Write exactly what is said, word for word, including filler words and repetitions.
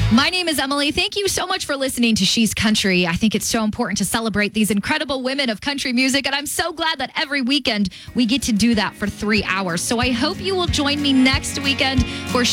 My name is Emily. Thank you so much for listening to She's Country. I think it's so important to celebrate these incredible women of country music, and I'm so glad that every weekend we get to do that for three hours. So I hope you will join me next weekend for